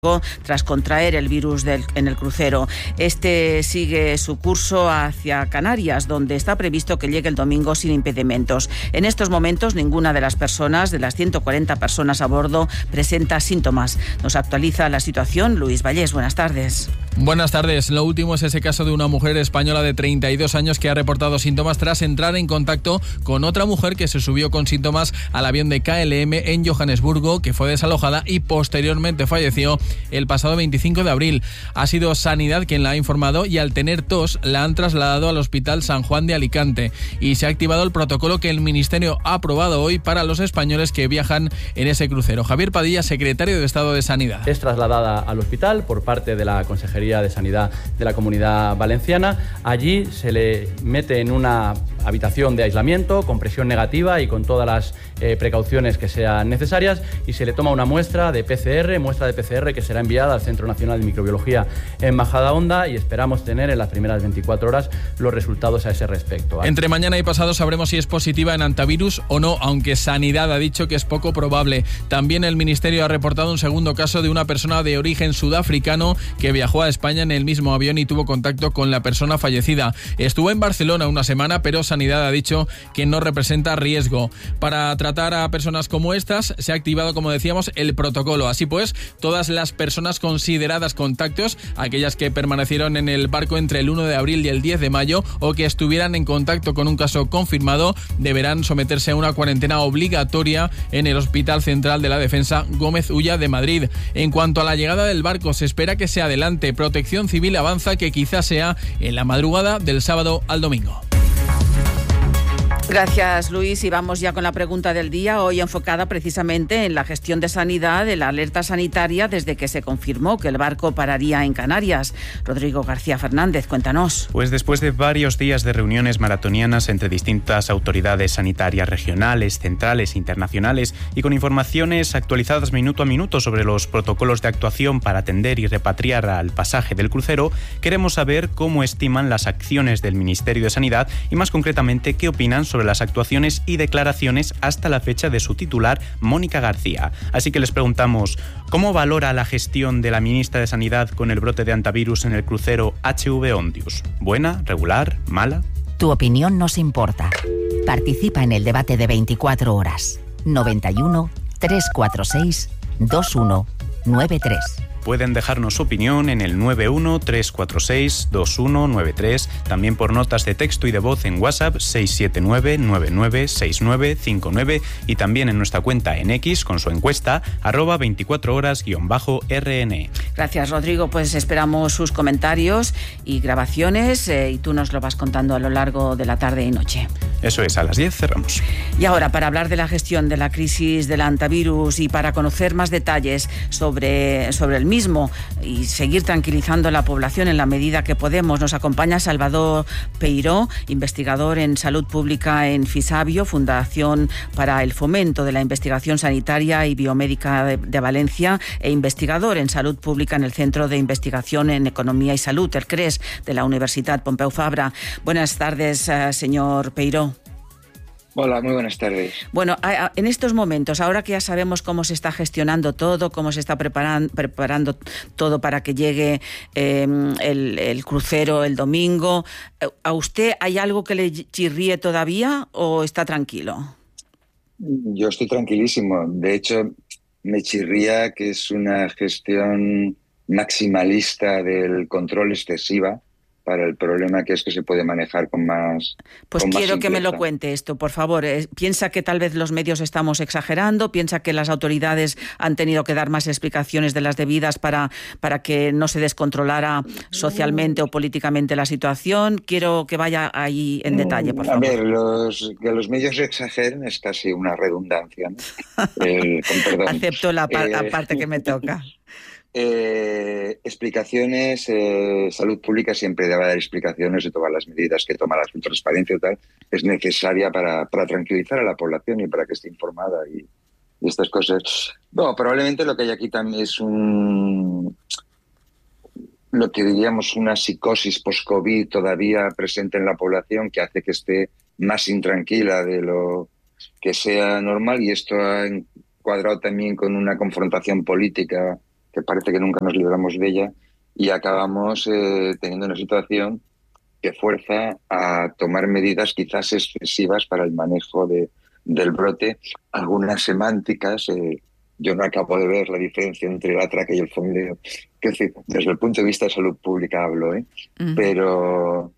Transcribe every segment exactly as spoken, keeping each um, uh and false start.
tras contraer el virus del, en el crucero. Este sigue su curso hacia Canarias, donde está previsto que llegue el domingo sin impedimentos. En estos momentos, ninguna de las personas, de las ciento cuarenta personas a bordo, presenta síntomas. Nos actualiza la situación Luis Vallés. Buenas tardes. Buenas tardes. Lo último es ese caso de una mujer española de treinta y dos años que ha reportado síntomas tras entrar en contacto con otra mujer que se subió con síntomas al avión de K L M en Johannesburgo, que fue desalojada y posteriormente falleció el pasado veinticinco de abril. Ha sido Sanidad quien la ha informado y al tener tos la han trasladado al Hospital San Juan de Alicante y se ha activado el protocolo que el Ministerio ha aprobado hoy para los españoles que viajan en ese crucero. Javier Padilla, secretario de Estado de Sanidad. Es trasladada al hospital por parte de la Consejería de Sanidad de la Comunidad Valenciana. Allí se le mete en una habitación de aislamiento con presión negativa y con todas las eh, precauciones que sean necesarias y se le toma una muestra de P C R, muestra de P C R que será enviada al Centro Nacional de Microbiología en Majadahonda y esperamos tener en las primeras veinticuatro horas los resultados a ese respecto. Entre mañana y pasado sabremos si es positiva en antivirus o no, aunque Sanidad ha dicho que es poco probable. También el Ministerio ha reportado un segundo caso de una persona de origen sudafricano que viajó a España en el mismo avión y tuvo contacto con la persona fallecida. Estuvo en Barcelona una semana, pero Sanidad ha dicho que no representa riesgo. Para tratar a personas como estas, se ha activado, como decíamos, el protocolo. Así pues, todas las personas consideradas contactos, aquellas que permanecieron en el barco entre el uno de abril y el diez de mayo o que estuvieran en contacto con un caso confirmado, deberán someterse a una cuarentena obligatoria en el Hospital Central de la Defensa Gómez Ulla de Madrid. En cuanto a la llegada del barco, se espera que se adelante. Protección Civil avanza que quizás sea en la madrugada del sábado al domingo. Gracias, Luis. Y vamos ya con la pregunta del día, hoy enfocada precisamente en la gestión de sanidad de la alerta sanitaria desde que se confirmó que el barco pararía en Canarias. Rodrigo García Fernández, cuéntanos. Pues después de varios días de reuniones maratonianas entre distintas autoridades sanitarias regionales, centrales, internacionales y con informaciones actualizadas minuto a minuto sobre los protocolos de actuación para atender y repatriar al pasaje del crucero, queremos saber cómo estiman las acciones del Ministerio de Sanidad y más concretamente qué opinan sobre las actuaciones y declaraciones hasta la fecha de su titular, Mónica García. Así que les preguntamos, ¿cómo valora la gestión de la ministra de Sanidad con el brote de antivirus en el crucero H V Ondius? ¿Buena, regular, mala? Tu opinión nos importa. Participa en el debate de veinticuatro horas. noventa y uno, trescientos cuarenta y seis, veintiuno noventa y tres. Pueden dejarnos su opinión en el nueve uno, tres cuatro seis, dos uno nueve tres, también por notas de texto y de voz en WhatsApp seis siete nueve, nueve nueve seis nueve cinco nueve y también en nuestra cuenta en X con su encuesta arroba veinticuatro horas guión bajo R N. Gracias, Rodrigo. Pues esperamos sus comentarios y grabaciones eh, y tú nos lo vas contando a lo largo de la tarde y noche. Eso es, a las diez cerramos. Y ahora, para hablar de la gestión de la crisis del antivirus y para conocer más detalles sobre, sobre el mismo y seguir tranquilizando a la población en la medida que podemos, nos acompaña Salvador Peiró, investigador en salud pública en Fisabio, Fundación para el Fomento de la Investigación Sanitaria y Biomédica de, de Valencia, e investigador en salud pública en el Centro de Investigación en Economía y Salud, el C R E S, de la Universidad Pompeu Fabra. Buenas tardes, señor Peiró. Hola, muy buenas tardes. Bueno, en estos momentos, ahora que ya sabemos cómo se está gestionando todo, cómo se está preparando, preparando todo para que llegue eh, el, el crucero el domingo, ¿a usted hay algo que le chirríe todavía o está tranquilo? Yo estoy tranquilísimo. De hecho, me chirría que es una gestión maximalista del control excesiva para el problema que es que se puede manejar con más Pues con quiero más que me lo cuente esto, por favor. ¿Piensa que tal vez los medios estamos exagerando? ¿Piensa que las autoridades han tenido que dar más explicaciones de las debidas para, para que no se descontrolara socialmente o políticamente la situación? Quiero que vaya ahí en detalle, por favor. A ver, los, que los medios exageren es casi una redundancia, ¿no? eh, con perdón. Acepto la, par- eh... la parte que me toca. Eh, explicaciones, eh, salud pública siempre debe dar explicaciones de todas las medidas que toma la transparencia y tal, es necesaria para, para tranquilizar a la población y para que esté informada y, y estas cosas. Bueno, probablemente lo que hay aquí también es un lo que diríamos una psicosis post-COVID todavía presente en la población que hace que esté más intranquila de lo que sea normal, y esto ha encuadrado también con una confrontación política que parece que nunca nos libramos de ella, y acabamos eh, teniendo una situación que fuerza a tomar medidas quizás excesivas para el manejo de, del brote, algunas semánticas. Eh, yo no acabo de ver la diferencia entre el atraque y el fondeo. Es decir, desde el punto de vista de salud pública hablo, ¿eh? Uh-huh. Pero,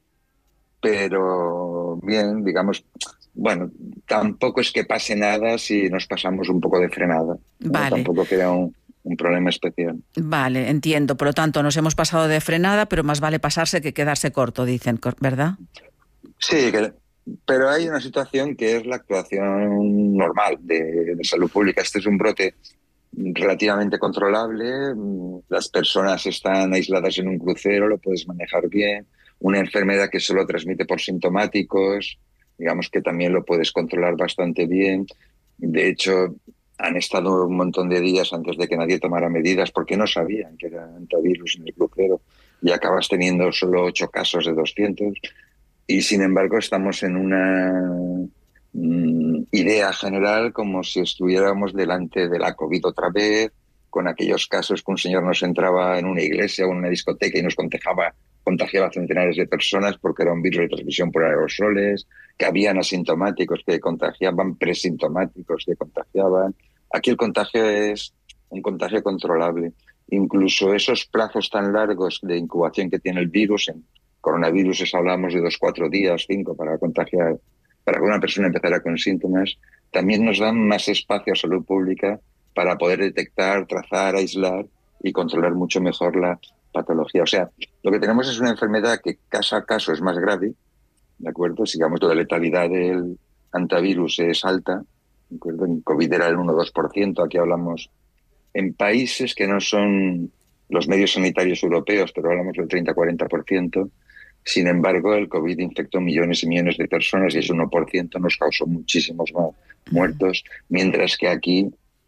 pero bien, digamos, bueno, tampoco es que pase nada si nos pasamos un poco de frenada. Vale. ¿no? Tampoco queda un, un problema especial. Vale, entiendo. Por lo tanto, nos hemos pasado de frenada, pero más vale pasarse que quedarse corto, dicen, ¿verdad? Sí, que, pero hay una situación que es la actuación normal de, de salud pública. Este es un brote relativamente controlable, las personas están aisladas en un crucero, lo puedes manejar bien, una enfermedad que solo transmite por sintomáticos, digamos que también lo puedes controlar bastante bien. De hecho, han estado un montón de días antes de que nadie tomara medidas porque no sabían que era antivirus en el crucero y acabas teniendo solo ocho casos de doscientos. Y sin embargo estamos en una mm, idea general como si estuviéramos delante de la COVID otra vez, con aquellos casos que un señor nos entraba en una iglesia o en una discoteca y nos contagiaba, contagiaba a centenares de personas porque era un virus de transmisión por aerosoles, que habían asintomáticos que contagiaban, presintomáticos que contagiaban. Aquí el contagio es un contagio controlable. Incluso esos plazos tan largos de incubación que tiene el virus, en coronavirus hablamos de dos, cuatro días, cinco para contagiar, para que una persona empezara con síntomas, también nos dan más espacio a salud pública para poder detectar, trazar, aislar y controlar mucho mejor la patología. O sea, lo que tenemos es una enfermedad que caso a caso es más grave, ¿de acuerdo? Sigamos, la letalidad del antivirus es alta, ¿de acuerdo? En COVID era el uno o dos por ciento, aquí hablamos en países que no son los medios sanitarios europeos, pero hablamos del treinta a cuarenta por ciento. Sin embargo, el COVID infectó millones y millones de personas y ese uno por ciento nos causó muchísimos más muertos, mientras que aquí,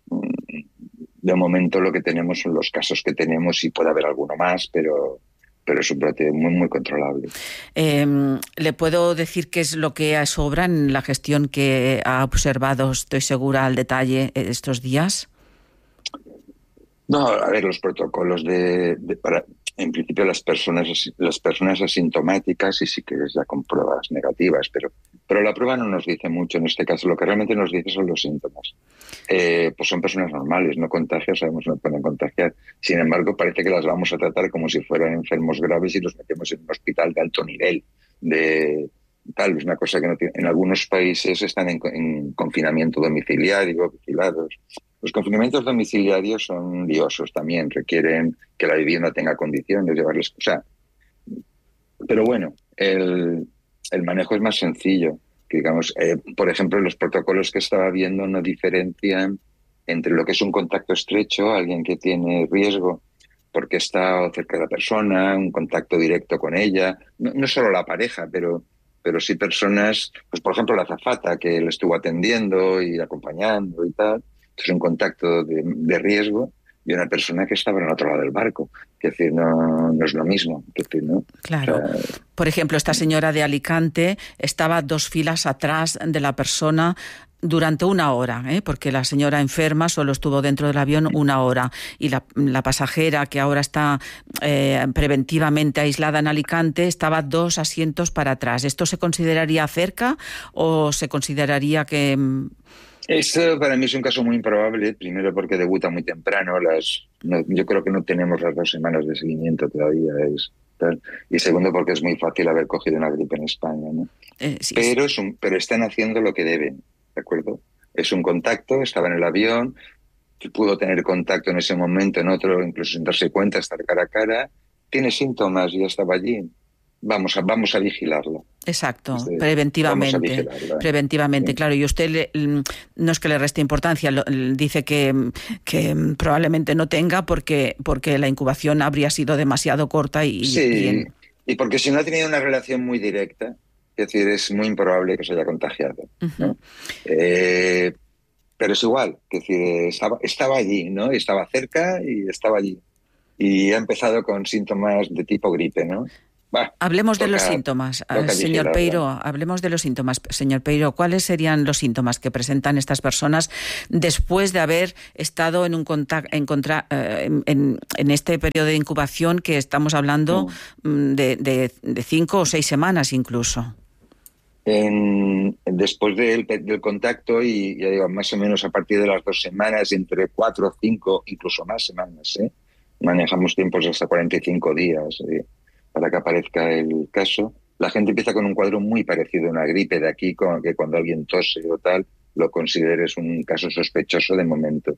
de momento, lo que tenemos son los casos que tenemos y puede haber alguno más, pero, pero es un brote muy, muy controlable. Eh, ¿Le puedo decir qué es lo que sobra en la gestión que ha observado, estoy segura, al detalle estos días? No, a ver, los protocolos de, de para, en principio las personas las personas asintomáticas y sí que es ya con pruebas negativas, pero pero la prueba no nos dice mucho en este caso. Lo que realmente nos dice son los síntomas. Eh, pues son personas normales, no contagian, sabemos que no pueden contagiar. Sin embargo, parece que las vamos a tratar como si fueran enfermos graves y los metemos en un hospital de alto nivel. De tal, es una cosa que no tiene. En algunos países están en, en confinamiento domiciliario, vigilados. Los confinamientos domiciliarios son liosos también, requieren que la vivienda tenga condiciones, llevarles... O sea, pero bueno, el, el manejo es más sencillo. Que digamos, eh, por ejemplo, los protocolos que estaba viendo no diferencian entre lo que es un contacto estrecho, alguien que tiene riesgo porque está cerca de la persona, un contacto directo con ella, no, no solo la pareja, pero... pero sí personas, pues por ejemplo la azafata que le estuvo atendiendo y acompañando y tal, es un contacto de, de riesgo, y una persona que estaba en el otro lado del barco. Es decir, no, no es lo mismo. Es decir, ¿no? Claro. O sea, por ejemplo, esta señora de Alicante estaba dos filas atrás de la persona durante una hora, ¿eh? Porque la señora enferma solo estuvo dentro del avión una hora y la, la pasajera que ahora está eh, preventivamente aislada en Alicante estaba dos asientos para atrás. ¿Esto se consideraría cerca o se consideraría que...? Eso para mí es un caso muy improbable, primero porque debuta muy temprano, las no, yo creo que no tenemos las dos semanas de seguimiento todavía, es tal, y segundo porque es muy fácil haber cogido una gripe en España, ¿no? Eh, sí, pero, sí. Es un, pero están haciendo lo que deben, ¿de acuerdo? Es un contacto, estaba en el avión, pudo tener contacto en ese momento, en otro, incluso sin darse cuenta, estar cara a cara, tiene síntomas y ya estaba allí. Vamos a, vamos a vigilarlo. Exacto, sí, preventivamente. Preventivamente, sí. Claro. Y usted le, no es que le reste importancia, lo, dice que, que probablemente no tenga porque, porque la incubación habría sido demasiado corta y... Sí, y, en... y porque si no ha tenido una relación muy directa, es decir, es muy improbable que se haya contagiado, uh-huh. ¿no? Eh, pero es igual, es decir, estaba, estaba allí, ¿no? Estaba cerca y estaba allí. Y ha empezado con síntomas de tipo gripe, ¿no? Bah, hablemos toca, de los síntomas, señor vigilarla. Peiro, hablemos de los síntomas, señor Peiro. ¿Cuáles serían los síntomas que presentan estas personas después de haber estado en un contacto, en, contra, en, en, en este periodo de incubación que estamos hablando mm. de, de, de cinco o seis semanas incluso? En, después del, del contacto, y ya digo, más o menos a partir de las dos semanas, entre cuatro, cinco, incluso más semanas, ¿eh? Manejamos tiempos hasta cuarenta y cinco días ¿eh? para que aparezca el caso. La gente empieza con un cuadro muy parecido a una gripe, de aquí con que cuando alguien tose o tal, lo consideres un caso sospechoso de momento.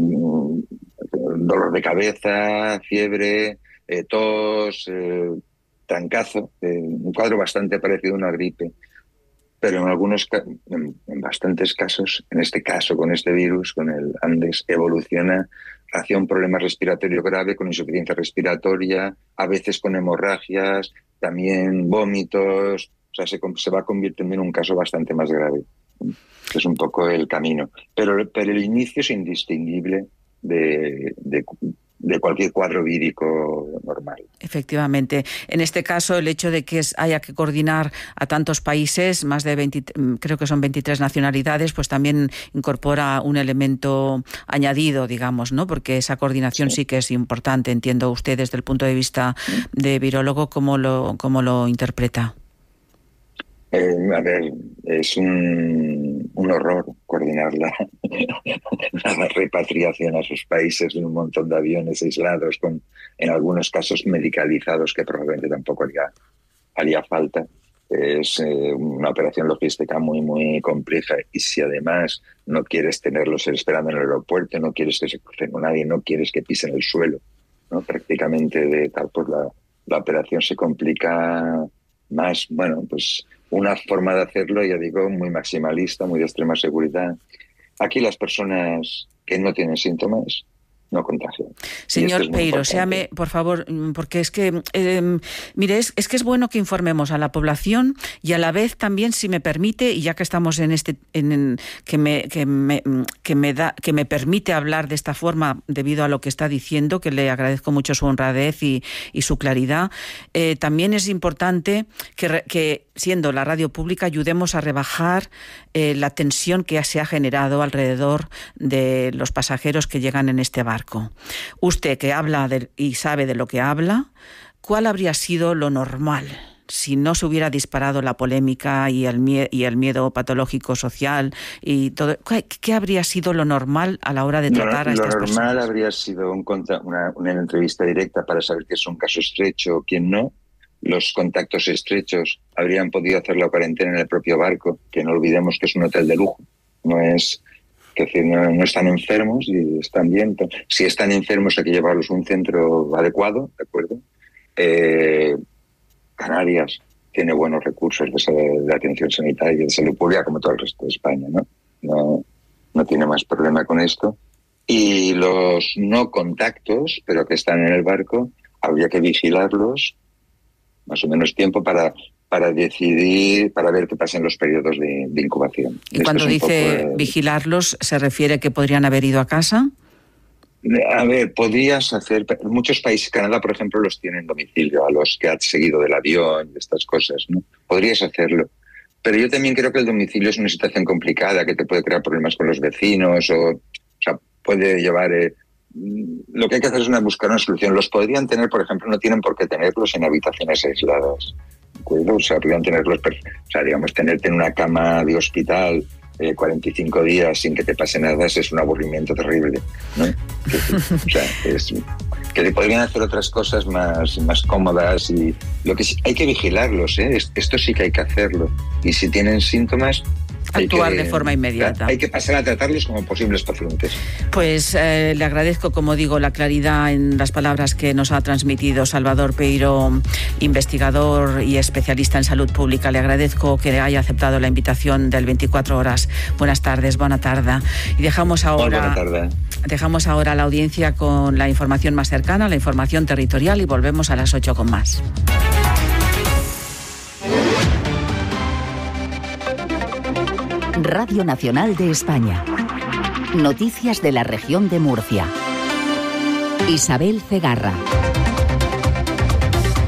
Dolor de cabeza, fiebre, eh, tos, eh, trancazo, eh, un cuadro bastante parecido a una gripe. Pero en algunos, en, en bastantes casos, en este caso con este virus, con el Andes, evoluciona hacia un problema respiratorio grave con insuficiencia respiratoria, a veces con hemorragias, también vómitos, o sea, se, se va convirtiendo en un caso bastante más grave. Es un poco el camino. Pero, pero el inicio es indistinguible de, de, de cualquier cuadro vírico normal. Efectivamente. En este caso, el hecho de que haya que coordinar a tantos países, más de veinte, creo que son veintitrés nacionalidades, pues también incorpora un elemento añadido, digamos, ¿no? Porque esa coordinación sí, sí que es importante. Entiendo usted desde el punto de vista de virólogo, ¿cómo lo, cómo lo interpreta? Eh, a ver, es un, un horror coordinar la, la repatriación a sus países de un montón de aviones aislados, con en algunos casos medicalizados, que probablemente tampoco haría, haría falta. Es eh, una operación logística muy, muy compleja, y si además no quieres tenerlos esperando en el aeropuerto, no quieres que se crucen con nadie, no quieres que pisen el suelo, ¿no? Prácticamente de tal, pues la, la operación se complica más. Bueno, pues una forma de hacerlo, ya digo, muy maximalista, muy de extrema seguridad. Aquí las personas que no tienen síntomas no contagian. Señor Peiro, séame, por favor, porque es que, eh, mire, es, es que es bueno que informemos a la población, y a la vez también, si me permite, y ya que estamos en este, en, en, que me, que me, que me da, que me permite hablar de esta forma debido a lo que está diciendo, que le agradezco mucho su honradez y, y su claridad, eh, también es importante que, que, siendo la radio pública, ayudemos a rebajar eh, la tensión que se ha generado alrededor de los pasajeros que llegan en este barco. Usted, que habla de, y sabe de lo que habla, ¿cuál habría sido lo normal si no se hubiera disparado la polémica y el, mie- y el miedo patológico social y todo? ¿Qué, qué habría sido lo normal a la hora de tratar lo, a estas lo personas? Lo normal habría sido un contra, una, una entrevista directa para saber qué es un caso estrecho o quién no. Los contactos estrechos habrían podido hacer la cuarentena en el propio barco, que no olvidemos que es un hotel de lujo, no es... Es decir, no, no están enfermos y están bien. Si están enfermos hay que llevarlos a un centro adecuado, ¿de acuerdo? Eh, Canarias tiene buenos recursos de, de atención sanitaria y de salud pública, como todo el resto de España, ¿no? No, no tiene más problema con esto. Y los no contactos, pero que están en el barco, habría que vigilarlos más o menos tiempo para... para decidir, para ver qué pasa en los periodos de, de incubación. Y cuando dice poco, eh, vigilarlos, ¿se refiere que podrían haber ido a casa? A ver, podrías hacer... Muchos países, Canadá, por ejemplo, los tienen domicilio, a los que has seguido del avión y estas cosas, ¿no? Podrías hacerlo. Pero yo también creo que el domicilio es una situación complicada, que te puede crear problemas con los vecinos, o, o sea, puede llevar... Eh, lo que hay que hacer es una, buscar una solución. Los podrían tener, por ejemplo, no tienen por qué tenerlos en habitaciones aisladas. O sea, podrían tenerlos, o sea, digamos, tenerte en una cama de hospital eh, cuarenta y cinco días sin que te pase nada, es un aburrimiento terrible, ¿no? Que, o sea, es, que podrían hacer otras cosas más, más cómodas, y lo que sí, hay que vigilarlos, ¿eh? Esto sí que hay que hacerlo. Y si tienen síntomas, actuar que, de forma inmediata. Hay que pasar a tratarlos como posibles pacientes. Pues eh, le agradezco, como digo, la claridad en las palabras que nos ha transmitido Salvador Peiro, investigador y especialista en salud pública. Le agradezco que haya aceptado la invitación del veinticuatro horas. Buenas tardes, buena tarde. Y dejamos ahora, tarde. dejamos ahora a la audiencia con la información más cercana, la información territorial, y volvemos a las ocho con más. Radio Nacional de España. Noticias de la región de Murcia. Isabel Cegarra.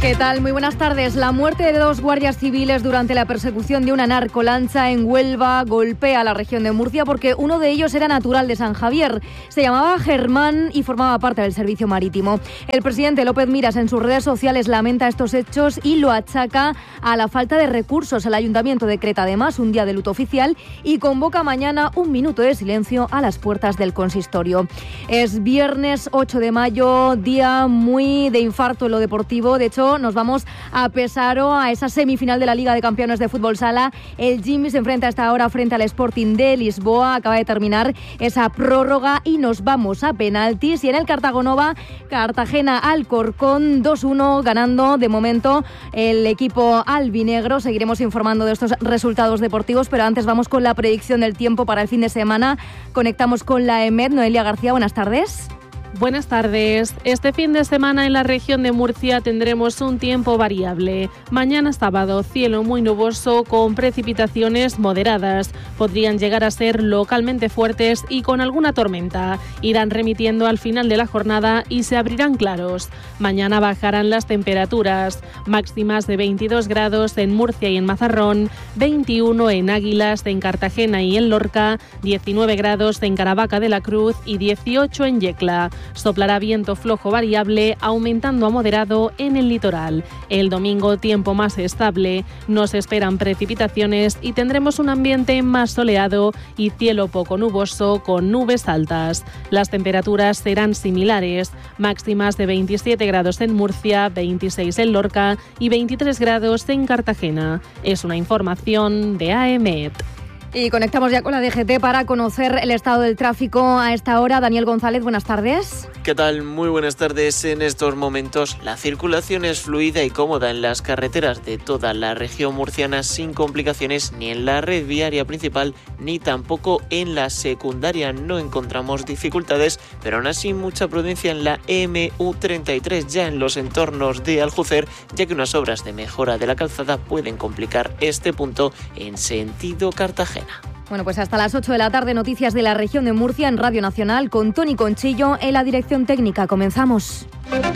¿Qué tal? Muy buenas tardes. La muerte de dos guardias civiles durante la persecución de una narcolancha en Huelva golpea a la región de Murcia porque uno de ellos era natural de San Javier. Se llamaba Germán y formaba parte del servicio marítimo. El presidente López Miras en sus redes sociales lamenta estos hechos y lo achaca a la falta de recursos. El ayuntamiento decreta además un día de luto oficial y convoca mañana un minuto de silencio a las puertas del consistorio. Es viernes ocho de mayo, día muy de infarto en lo deportivo. De hecho, nos vamos a Pesaro, a esa semifinal de la Liga de Campeones de Fútbol Sala. El Jimmy se enfrenta a esta hora frente al Sporting de Lisboa. Acaba de terminar esa prórroga y nos vamos a penaltis. Y en el Cartagonova, Cartagena Alcorcón dos uno, ganando de momento el equipo albinegro. Seguiremos informando de estos resultados deportivos, pero antes vamos con la predicción del tiempo para el fin de semana. Conectamos con la EMET. Noelia García, buenas tardes. Buenas tardes. Este fin de semana en la región de Murcia tendremos un tiempo variable. Mañana sábado, cielo muy nuboso con precipitaciones moderadas. Podrían llegar a ser localmente fuertes y con alguna tormenta. Irán remitiendo al final de la jornada y se abrirán claros. Mañana bajarán las temperaturas. Máximas de veintidós grados en Murcia y en Mazarrón, veintiuno en Águilas, en Cartagena y en Lorca, diecinueve grados en Caravaca de la Cruz y dieciocho en Yecla. Soplará viento flojo variable, aumentando a moderado en el litoral. El domingo, tiempo más estable. No se esperan precipitaciones y tendremos un ambiente más soleado y cielo poco nuboso con nubes altas. Las temperaturas serán similares. Máximas de veintisiete grados en Murcia, veintiséis en Lorca y veintitrés grados en Cartagena. Es una información de A E M E T. Y conectamos ya con la D G T para conocer el estado del tráfico a esta hora. Daniel González, buenas tardes. ¿Qué tal? Muy buenas tardes. En estos momentos la circulación es fluida y cómoda en las carreteras de toda la región murciana sin complicaciones ni en la red viaria principal ni tampoco en la secundaria. No encontramos dificultades, pero aún así mucha prudencia en la M U treinta y tres ya en los entornos de Aljucer, ya que unas obras de mejora de la calzada pueden complicar este punto en sentido Cartagena. Bueno, pues hasta las ocho de la tarde, noticias de la región de Murcia en Radio Nacional con Tony Conchillo en la dirección técnica. Comenzamos.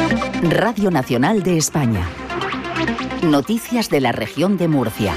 Radio Nacional de España. Noticias de la región de Murcia.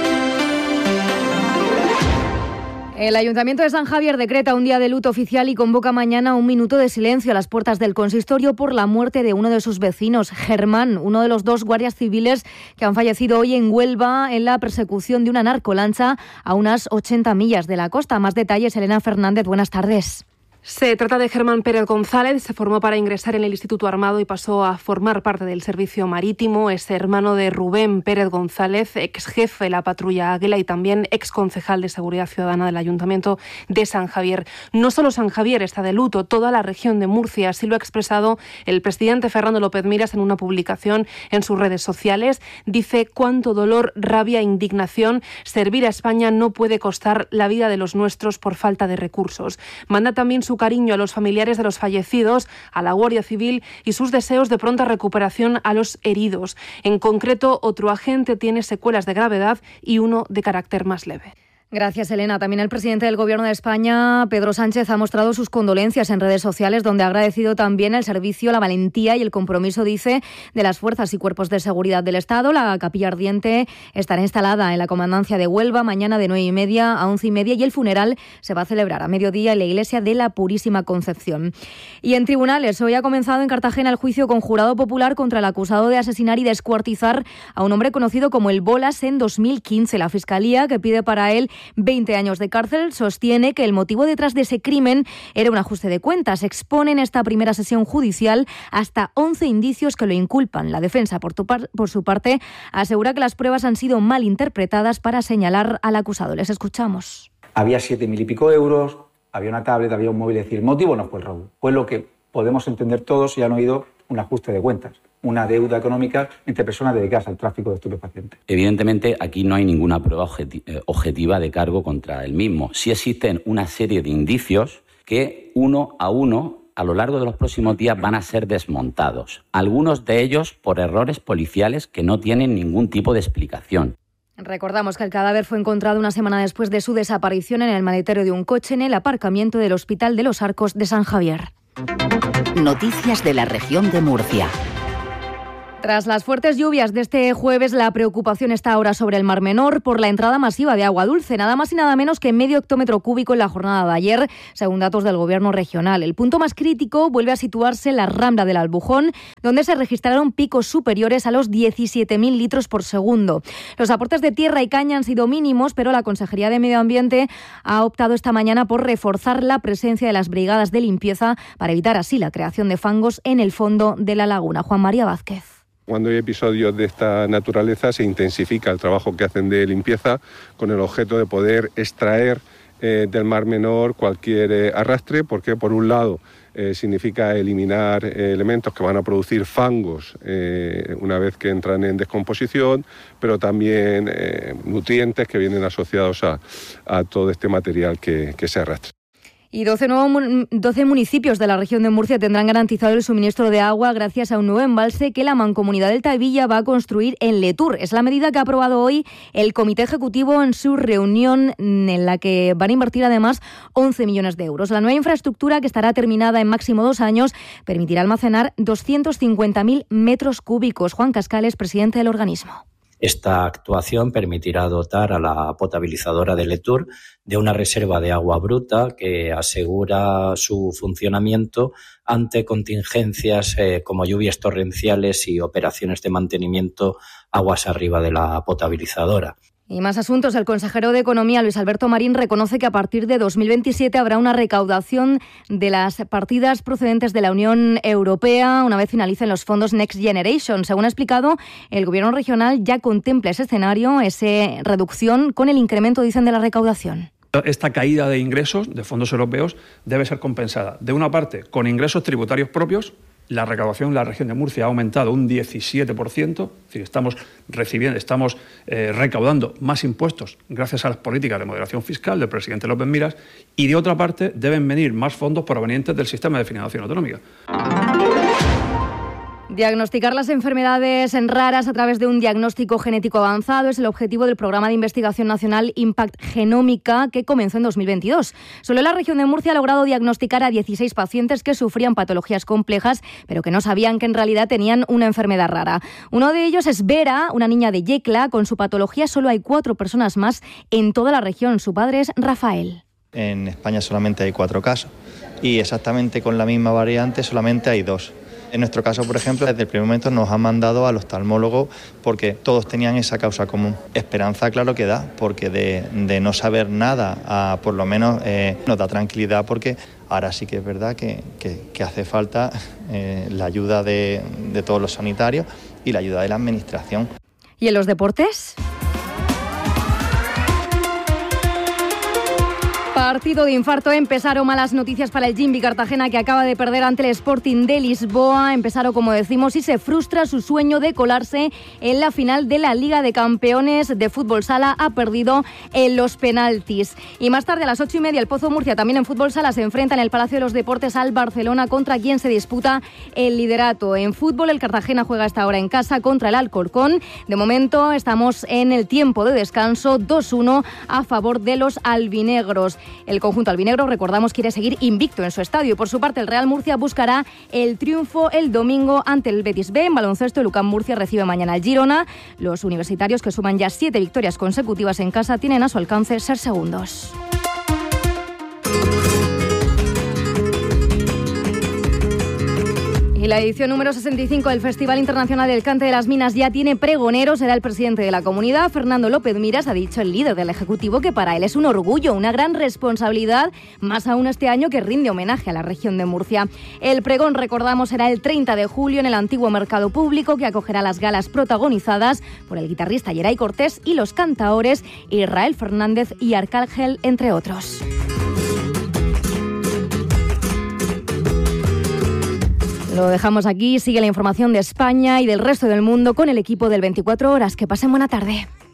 El Ayuntamiento de San Javier decreta un día de luto oficial y convoca mañana un minuto de silencio a las puertas del consistorio por la muerte de uno de sus vecinos, Germán, uno de los dos guardias civiles que han fallecido hoy en Huelva en la persecución de una narcolancha a unas ochenta millas de la costa. Más detalles, Elena Fernández, buenas tardes. Se trata de Germán Pérez González, se formó para ingresar en el Instituto Armado y pasó a formar parte del servicio marítimo. Es hermano de Rubén Pérez González, ex jefe de la patrulla Águila y también ex concejal de Seguridad Ciudadana del Ayuntamiento de San Javier. No solo San Javier está de luto, toda la región de Murcia, así lo ha expresado el presidente Fernando López Miras en una publicación en sus redes sociales. Dice: cuánto dolor, rabia e indignación. Servir a España no puede costar la vida de los nuestros por falta de recursos. Manda también su cariño a los familiares de los fallecidos, a la Guardia Civil y sus deseos de pronta recuperación a los heridos. En concreto, otro agente tiene secuelas de gravedad y uno de carácter más leve. Gracias, Elena. También el presidente del Gobierno de España, Pedro Sánchez, ha mostrado sus condolencias en redes sociales, donde ha agradecido también el servicio, la valentía y el compromiso, dice, de las fuerzas y cuerpos de seguridad del Estado. La capilla ardiente estará instalada en la comandancia de Huelva mañana de nueve y media a once y media y el funeral se va a celebrar a mediodía en la iglesia de la Purísima Concepción. Y en tribunales, hoy ha comenzado en Cartagena el juicio con jurado popular contra el acusado de asesinar y descuartizar a un hombre conocido como el Bolas en dos mil quince. La Fiscalía, que pide para él veinte años de cárcel, sostiene que el motivo detrás de ese crimen era un ajuste de cuentas. Expone en esta primera sesión judicial hasta once indicios que lo inculpan. La defensa, por, tu par- por su parte, asegura que las pruebas han sido mal interpretadas para señalar al acusado. Les escuchamos. Había siete mil y pico euros, había una tablet, había un móvil. Es decir, el motivo no fue el robo. Fue lo que podemos entender todos y han oído: un ajuste de cuentas, una deuda económica entre personas dedicadas al tráfico de estupefacientes. Evidentemente, aquí no hay ninguna prueba objeti- objetiva de cargo contra el mismo. Sí existen una serie de indicios que, uno a uno, a lo largo de los próximos días van a ser desmontados. Algunos de ellos por errores policiales que no tienen ningún tipo de explicación. Recordamos que el cadáver fue encontrado una semana después de su desaparición en el maletero de un coche en el aparcamiento del Hospital de los Arcos de San Javier. Noticias de la región de Murcia. Tras las fuertes lluvias de este jueves, la preocupación está ahora sobre el Mar Menor por la entrada masiva de agua dulce, nada más y nada menos que medio hectómetro cúbico en la jornada de ayer, según datos del Gobierno regional. El punto más crítico vuelve a situarse en la Rambla del Albujón, donde se registraron picos superiores a los diecisiete mil litros por segundo. Los aportes de tierra y caña han sido mínimos, pero la Consejería de Medio Ambiente ha optado esta mañana por reforzar la presencia de las brigadas de limpieza para evitar así la creación de fangos en el fondo de la laguna. Juan María Vázquez. Cuando hay episodios de esta naturaleza se intensifica el trabajo que hacen de limpieza con el objeto de poder extraer eh, del Mar Menor cualquier eh, arrastre, porque por un lado eh, significa eliminar eh, elementos que van a producir fangos eh, una vez que entran en descomposición, pero también eh, nutrientes que vienen asociados a, a todo este material que, que se arrastra. Y doce, nuevos, doce municipios de la región de Murcia tendrán garantizado el suministro de agua gracias a un nuevo embalse que la Mancomunidad del Tavilla va a construir en Letur. Es la medida que ha aprobado hoy el Comité Ejecutivo en su reunión, en la que van a invertir además once millones de euros. La nueva infraestructura, que estará terminada en máximo dos años, permitirá almacenar doscientos cincuenta mil metros cúbicos. Juan Cascales, presidente del organismo. Esta actuación permitirá dotar a la potabilizadora de Letur de una reserva de agua bruta que asegura su funcionamiento ante contingencias eh, como lluvias torrenciales y operaciones de mantenimiento aguas arriba de la potabilizadora. Y más asuntos. El consejero de Economía, Luis Alberto Marín, reconoce que a partir de dos mil veintisiete habrá una recaudación de las partidas procedentes de la Unión Europea una vez finalicen los fondos Next Generation. Según ha explicado, el Gobierno regional ya contempla ese escenario, esa reducción, con el incremento, dicen, de la recaudación. Esta caída de ingresos de fondos europeos debe ser compensada, de una parte, con ingresos tributarios propios. La recaudación en la región de Murcia ha aumentado un diecisiete por ciento, es decir, estamos recibiendo, estamos eh, recaudando más impuestos gracias a las políticas de moderación fiscal del presidente López Miras, y de otra parte deben venir más fondos provenientes del sistema de financiación autonómica. Diagnosticar las enfermedades raras a través de un diagnóstico genético avanzado es el objetivo del programa de investigación nacional Impact Genómica, que comenzó en dos mil veintidós. Solo la región de Murcia ha logrado diagnosticar a dieciséis pacientes que sufrían patologías complejas, pero que no sabían que en realidad tenían una enfermedad rara. Uno de ellos es Vera, una niña de Yecla. Con su patología solo hay cuatro personas más en toda la región. Su padre es Rafael. En España solamente hay cuatro casos y exactamente con la misma variante solamente hay dos. En nuestro caso, por ejemplo, desde el primer momento nos han mandado al oftalmólogo porque todos tenían esa causa común. Esperanza, claro que da, porque de, de no saber nada, a, por lo menos eh, nos da tranquilidad, porque ahora sí que es verdad que, que, que hace falta eh, la ayuda de, de todos los sanitarios y la ayuda de la administración. ¿Y en los deportes? Partido de infarto en Pesaro. Malas noticias para el Jimbi Cartagena, que acaba de perder ante el Sporting de Lisboa. En Pesaro, como decimos, y se frustra su sueño de colarse en la final de la Liga de Campeones de Fútbol Sala. Ha perdido en los penaltis. Y más tarde, a las ocho y media, el Pozo Murcia, también en Fútbol Sala, se enfrenta en el Palacio de los Deportes al Barcelona, contra quien se disputa el liderato. En fútbol, el Cartagena juega esta hora en casa contra el Alcorcón. De momento, estamos en el tiempo de descanso, dos uno a favor de los albinegros. El conjunto albinegro, recordamos, quiere seguir invicto en su estadio. Por su parte, el Real Murcia buscará el triunfo el domingo ante el Betis B. En baloncesto, el U C A M Murcia recibe mañana al Girona. Los universitarios, que suman ya siete victorias consecutivas en casa, tienen a su alcance ser segundos. Y la edición número sesenta y cinco del Festival Internacional del Cante de las Minas ya tiene pregonero. Será el presidente de la comunidad, Fernando López Miras. Ha dicho el líder del Ejecutivo que para él es un orgullo, una gran responsabilidad, más aún este año que rinde homenaje a la región de Murcia. El pregón, recordamos, será el treinta de julio en el antiguo Mercado Público, que acogerá las galas protagonizadas por el guitarrista Yeray Cortés y los cantaores Israel Fernández y Arcángel, entre otros. Lo dejamos aquí. Sigue la información de España y del resto del mundo con el equipo del veinticuatro horas. Que pasen buena tarde.